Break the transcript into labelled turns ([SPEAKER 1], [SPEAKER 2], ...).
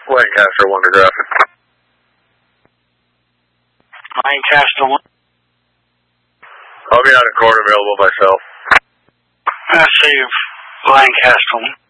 [SPEAKER 1] Lancaster, Wonder Graphic.
[SPEAKER 2] Lancaster.
[SPEAKER 1] I'll be out in court available myself.
[SPEAKER 2] I see Lancaster.